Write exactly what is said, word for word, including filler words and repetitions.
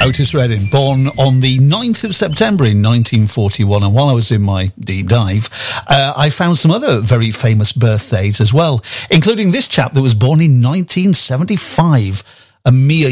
Otis Redding, born on the ninth of September in nineteen forty-one. And while I was in my deep dive, uh, I found some other very famous birthdays as well, including this chap that was born in nineteen seventy-five, a mere